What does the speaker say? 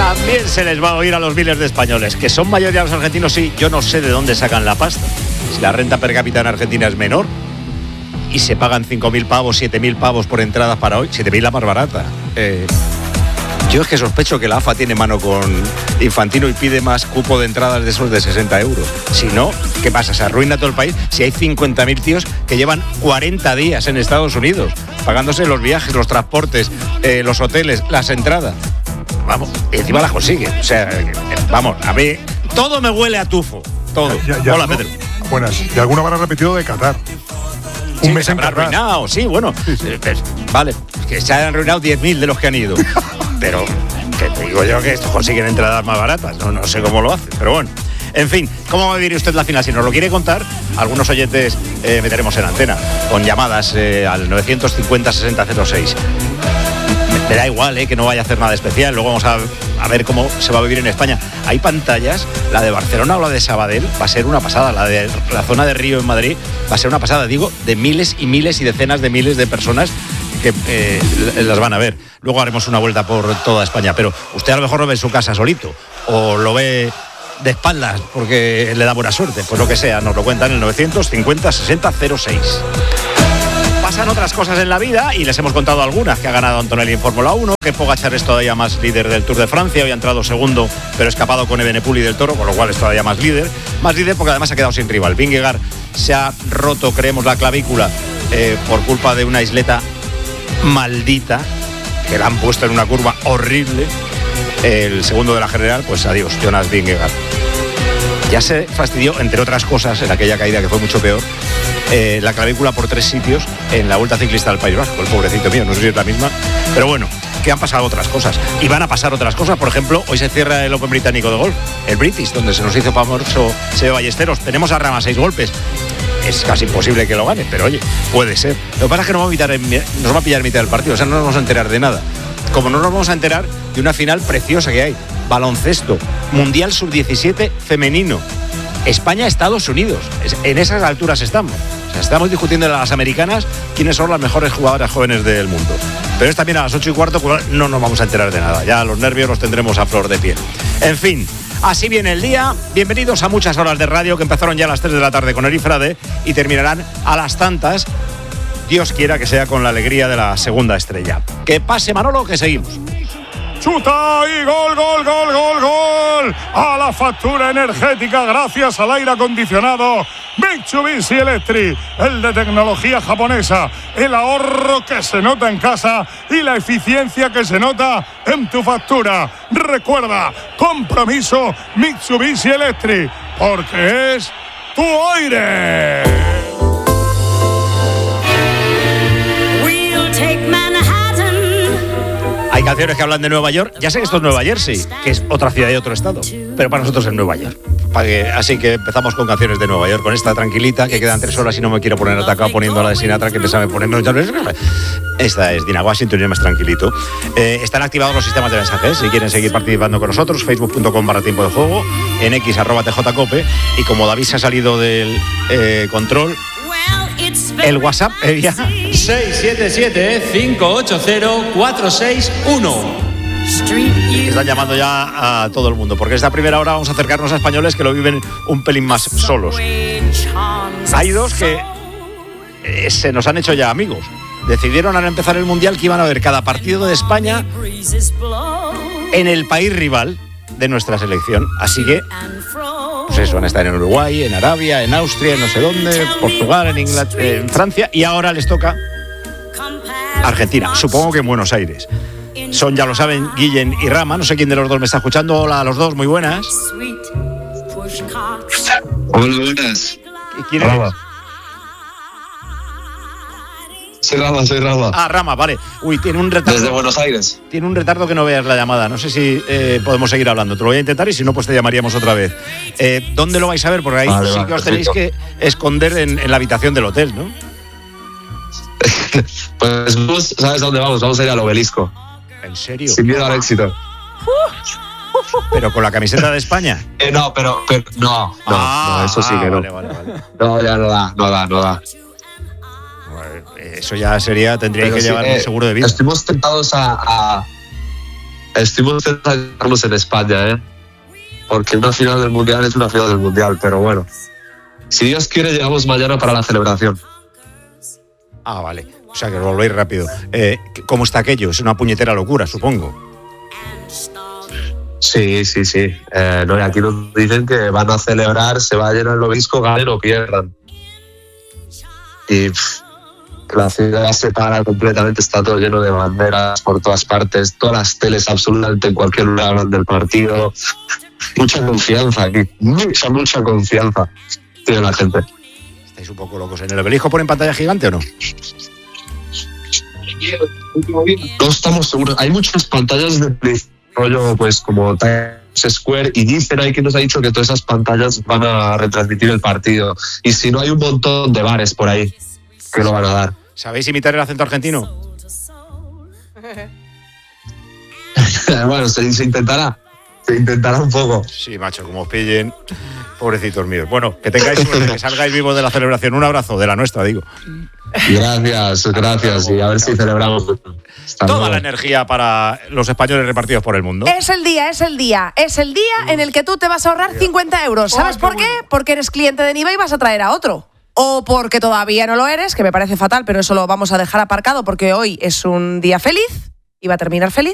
También se les va a oír a los miles de españoles, que son mayoría los argentinos, sí, yo no sé de dónde sacan la pasta. Si la renta per cápita en Argentina es menor y se pagan 5.000 pavos, 7.000 pavos por entradas para hoy, 7.000 la más barata. Yo es que sospecho que la AFA tiene mano con Infantino y pide más cupo de entradas de esos de 60 euros. Si no, ¿qué pasa? ¿Se arruina todo el país? Si hay 50.000 tíos que llevan 40 días en Estados Unidos, pagándose los viajes, los transportes, los hoteles, las entradas. Vamos, y encima las consiguen. O sea, vamos, a mí todo me huele a tufo. Todo. Hola, Pedro. Buenas. Y alguna habrá repetido de Qatar. Un mes en Qatar. Arruinado, sí, bueno. Sí. Vale, que se han arruinado 10.000 de los que han ido. Pero que te digo yo que estos consiguen entradas más baratas. No sé cómo lo hacen, pero bueno. En fin, ¿cómo va a vivir usted la final? Si nos lo quiere contar, algunos oyentes meteremos en antena con llamadas al 950-6006. Me da igual, que no vaya a hacer nada especial. Luego vamos a ver cómo se va a vivir en España. Hay pantallas, la de Barcelona o la de Sabadell va a ser una pasada. La de la zona de Río en Madrid va a ser una pasada, digo, de miles y miles y decenas de miles de personas que las van a ver. Luego haremos una vuelta por toda España, pero usted a lo mejor lo ve en su casa solito o lo ve de espaldas porque le da buena suerte. Pues lo que sea, nos lo cuentan en el 950-6006. Pasan otras cosas en la vida y les hemos contado algunas, que ha ganado Antonelli en Fórmula 1, que Pogačar es todavía más líder del Tour de Francia, hoy ha entrado segundo pero escapado con Evenepoel y del Toro, con lo cual es todavía más líder porque además ha quedado sin rival. Vingegaard se ha roto, creemos, la clavícula por culpa de una isleta maldita que la han puesto en una curva horrible. El segundo de la general, pues adiós, Jonas Vingegaard. Ya se fastidió, entre otras cosas, en aquella caída que fue mucho peor, la clavícula por 3 sitios en la Vuelta Ciclista del País Vasco. El pobrecito mío, no sé si es la misma, pero bueno, que han pasado otras cosas y van a pasar otras cosas. Por ejemplo, hoy se cierra el Open británico de golf, el British, donde se nos hizo famoso Seve Ballesteros. Tenemos a Rama 6 golpes. Es casi imposible que lo gane, pero oye, puede ser. Lo que pasa es que nos va a pillar en mitad del partido, o sea, no nos vamos a enterar de nada. Como no nos vamos a enterar de una final preciosa que hay. Baloncesto, Mundial Sub-17 femenino. España-Estados Unidos. En esas alturas estamos. O sea, estamos discutiendo en las americanas quiénes son las mejores jugadoras jóvenes del mundo. Pero es también a las 8:15, no nos vamos a enterar de nada. Ya los nervios los tendremos a flor de piel. En fin, así viene el día. Bienvenidos a muchas horas de radio que empezaron ya a las 3 de la tarde con Eri Frade y terminarán a las tantas. Dios quiera que sea con la alegría de la segunda estrella. Que pase Manolo, que seguimos. Chuta y gol, gol, gol, gol, gol. A la factura energética gracias al aire acondicionado Mitsubishi Electric, el de tecnología japonesa, el ahorro que se nota en casa y la eficiencia que se nota en tu factura. Recuerda, compromiso Mitsubishi Electric, porque es tu aire. Hay canciones que hablan de Nueva York. Ya sé que esto es Nueva Jersey, que es otra ciudad y otro estado, pero para nosotros es Nueva York. Así que empezamos con canciones de Nueva York, con esta tranquilita, que quedan 3 horas y no me quiero poner atacado poniendo la de Sinatra, que pensaba ponerme muchas veces. Esta es Dina Washington y más tranquilito. Están activados los sistemas de mensajes. Si quieren seguir participando con nosotros, facebook.com/tiempo de juego, en x @tjcope, y como David se ha salido del control, el WhatsApp ya 677-580-461. Están llamando ya a todo el mundo, porque esta primera hora vamos a acercarnos a españoles que lo viven un pelín más solos. Hay dos que se nos han hecho ya amigos. Decidieron al empezar el Mundial que iban a ver cada partido de España en el país rival de nuestra selección. Así que pues eso, van a estar en Uruguay, en Arabia, en Austria, en no sé dónde, Portugal, en Inglaterra, en Francia, y ahora les toca Argentina, supongo que en Buenos Aires. Son, ya lo saben, Guillén y Rama. No sé quién de los dos me está escuchando. Hola a los dos, muy buenas. Hola, buenas. ¿Quién eres? Soy Rama. Ah, Rama, vale. Uy, tiene un retardo. Desde Buenos Aires. Tiene un retardo que no veas la llamada. No sé si podemos seguir hablando. Te lo voy a intentar y si no, pues te llamaríamos otra vez. ¿Dónde lo vais a ver? Porque ahí sí que os tenéis que esconder en la habitación del hotel, ¿no? Pues vos sabes a dónde vamos. Vamos a ir al Obelisco. ¿En serio? Sin miedo al éxito. ¿Pero con la camiseta de España? No, pero no, eso sí que no. Vale. No, ya no da. Eso ya sería, tendríais que llevar un seguro de vida. Estuvimos tentados a Estuvimos intentando en España, porque una final del Mundial es una final del Mundial, pero bueno. Si Dios quiere, llegamos mañana para la celebración. Ah, vale. O sea, que os volvéis rápido. ¿Cómo está aquello? Es una puñetera locura, supongo. Sí. No, y aquí nos dicen que van a celebrar, se va a llenar el obelisco, ganen o pierdan. Y la ciudad se para completamente, está todo lleno de banderas por todas partes, todas las teles absolutamente en cualquier lugar hablan del partido. Mucha confianza aquí, mucha confianza tiene la gente. ¿Estáis un poco locos? ¿En el obelisco ponen pantalla gigante o no? No estamos seguros. Hay muchas pantallas de rollo, pues como Times Square, y dicen ahí que nos ha dicho que todas esas pantallas van a retransmitir el partido. Y si no, hay un montón de bares por ahí que lo van a dar. ¿Sabéis imitar el acento argentino? Bueno, se intentará. Se intentará un poco. Sí, macho, como os pillen, pobrecitos míos. Bueno, que tengáis suerte, que salgáis vivos de la celebración. Un abrazo, de la nuestra, digo. Gracias. Y a ver si celebramos. Toda la energía para los españoles repartidos por el mundo. Es el día en el que tú te vas a ahorrar 50 euros. ¿Sabes por qué? Porque eres cliente de Niva y vas a traer a otro. O porque todavía no lo eres, que me parece fatal, pero eso lo vamos a dejar aparcado porque hoy es un día feliz y va a terminar feliz.